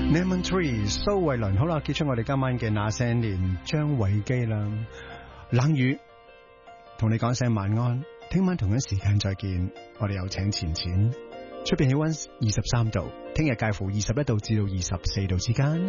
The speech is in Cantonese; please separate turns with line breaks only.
Lemon Tree 蘇慧倫。好啦，結束我哋今晚嘅那些年，張偉基啦。冷雨同你講聲晚安，聽晚同樣時間再見。我哋有請錢錢。出邊氣溫23度，聽日介乎21度至到24度之間。